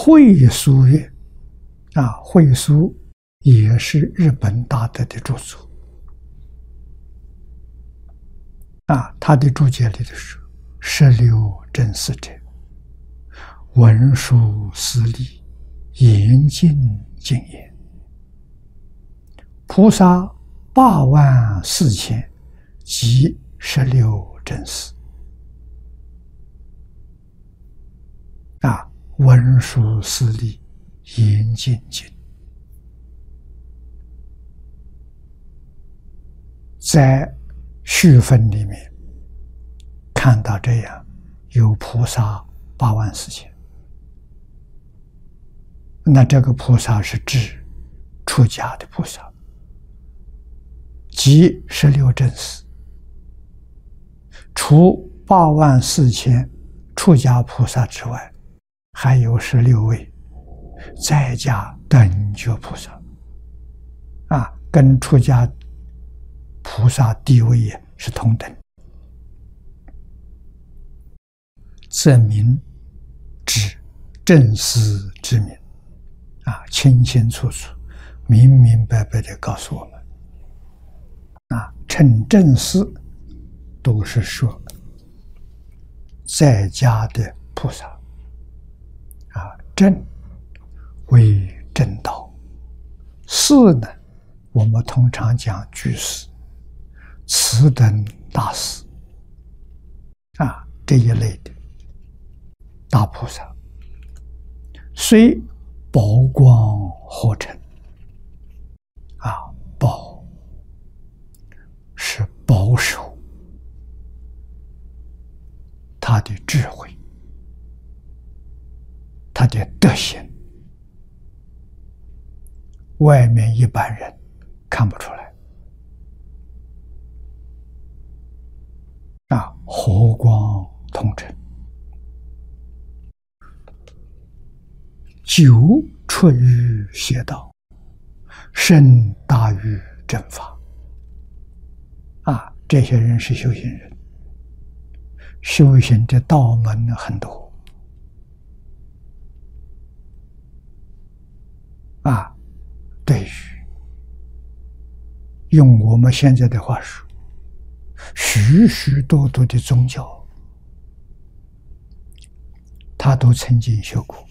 慧疏院慧疏也是日本大德的著作他的注解里的说：“十六真思者，文殊师利，严禁净言。菩萨84000，即16真思。”文殊师利，严禁净。在序分里面看到这样，有菩萨84000，那这个菩萨是指出家的菩萨，即16真思。除84000出家菩萨之外，还有16位在家等觉菩萨跟出家菩萨地位也是同等，证明指正思之名清清楚楚、明明白白的告诉我们称正思都是说在家的菩萨正为正道，思呢，我们通常讲居士、此等大师这一类的大菩萨，虽宝光火尘宝是保守他的智慧，他的德行，外面一般人看不出来火光通尘，久出于邪道，深大于正法这些人是修行人，修行的道门很多对于用我们现在的话说，许许多多的宗教他都曾经修过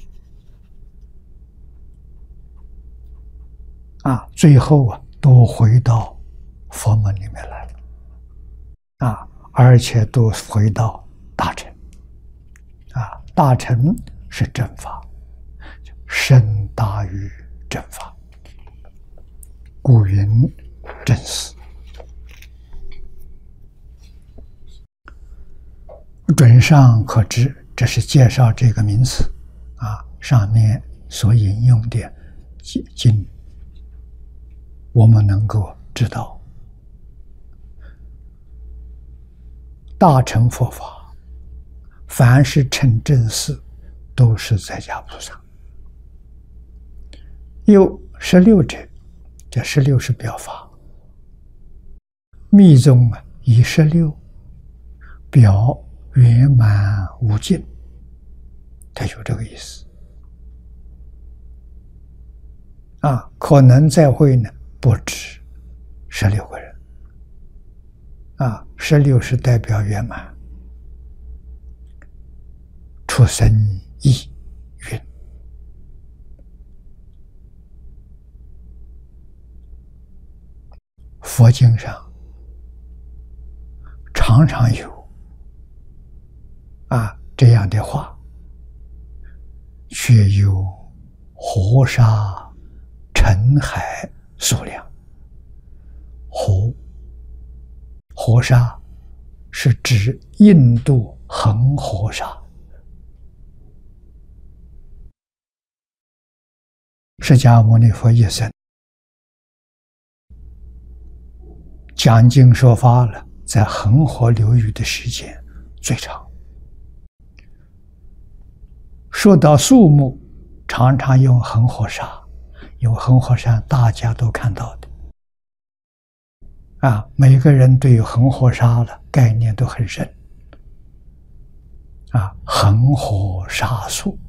最后都回到佛门里面来了而且都回到大乘大乘是正法，深大于正法，故云正思。准上可知，这是介绍这个名词上面所引用的经，我们能够知道大乘佛法凡是称正思都是在家菩萨。有16者，这16是表法，密宗以16表圆满无尽，它有这个意思可能在会呢不止16个人16是代表圆满。出生意云，佛经上常常有这样的话，却有活沙尘海数量。活沙是指印度恒河沙，释迦牟尼佛一生讲经说法了，在恒河流域的时间最长。说到树木，常常用恒河沙，因为恒河沙大家都看到的每个人对于恒河沙的概念都很深恒河沙数